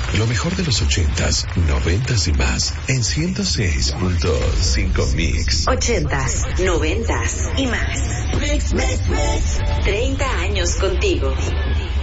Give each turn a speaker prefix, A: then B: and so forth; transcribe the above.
A: Lo mejor de los 80s, 90s y más en 106.5 Mix.
B: 80s, 90s y más. Mix, mix, mix. 30 años contigo.